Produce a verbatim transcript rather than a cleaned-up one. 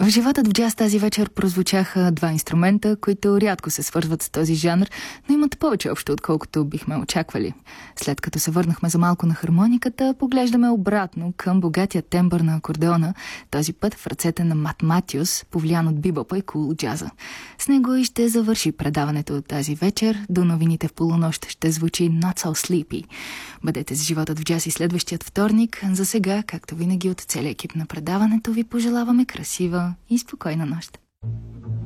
В животът в джаз тази вечер прозвучаха два инструмента, които рядко се свързват с този жанр, но имат повече общо, отколкото бихме очаквали. След като се върнахме за малко на хармониката, поглеждаме обратно към богатия тембър на акордеона, този път в ръцете на Мат Матюс, повлиян от бибопа и кул джаза. С него и ще завърши предаването от тази вечер. До новините в полунощ ще звучи Not So Sleepy. Бъдете с животът в джаз и следващият вторник. За сега, както винаги от целия екип на предаването, ви пожелаваме красива и спокойна нощ.